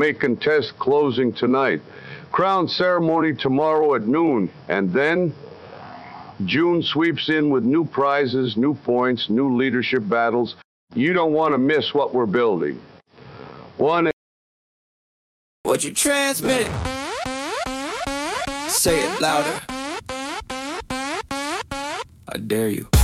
may contest closing tonight. Crown ceremony tomorrow at noon, and then June sweeps in with new prizes, new points, new leadership battles. You don't want to miss what we're building. What you transmit? Say it louder. I dare you.